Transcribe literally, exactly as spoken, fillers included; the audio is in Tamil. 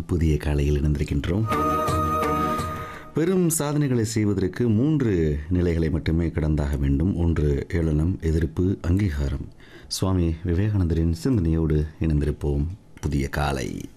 புதிய காலையில் இணைந்திருக்கின்றோம். பெரும் சாதனைகளை செய்வதற்கு மூன்று நிலைகளை மட்டுமே கடந்தாக வேண்டும். ஒன்று ஏளனம், எதிர்ப்பு, அங்கீகாரம். சுவாமி விவேகானந்தரின் சிந்தனையோடு இணைந்திருப்போம். புதிய காலை.